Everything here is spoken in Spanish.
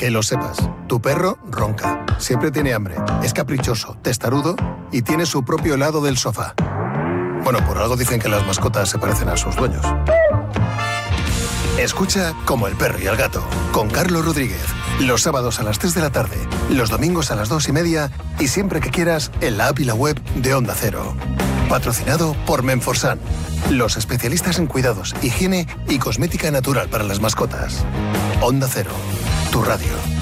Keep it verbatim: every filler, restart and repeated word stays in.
Que lo sepas, tu perro ronca, siempre tiene hambre, es caprichoso, testarudo y tiene su propio lado del sofá. Bueno, por algo dicen que las mascotas se parecen a sus dueños. Escucha Como el perro y el gato, con Carlos Rodríguez. Los sábados a las tres de la tarde, los domingos a las dos y media y siempre que quieras en la app y la web de Onda Cero. Patrocinado por Menforsan, los especialistas en cuidados, higiene y cosmética natural para las mascotas. Onda Cero, tu radio.